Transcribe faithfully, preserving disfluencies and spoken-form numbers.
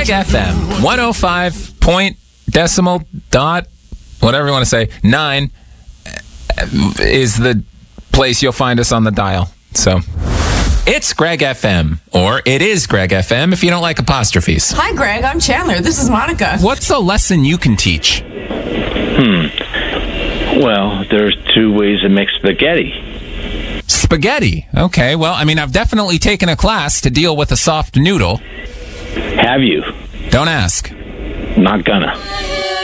Greg F M, one oh five point decimal dot, whatever you want to say, nine is the place you'll find us on the dial. So it's Greg F M, or it is Greg F M if you don't like apostrophes. Hi, Greg. I'm Chandler. This is Monica. What's a lesson you can teach? Hmm. Well, there's two ways to make spaghetti. Spaghetti. Okay, well, I mean, I've definitely taken a class to deal with a soft noodle. Have you? Don't ask. Not gonna.